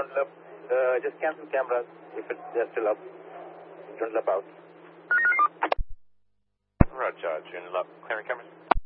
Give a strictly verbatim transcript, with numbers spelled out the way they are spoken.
Joondalup. Uh, just cancel cameras if it's they're still up. Joondalup out. Roger, Joondalup. Clearing cameras.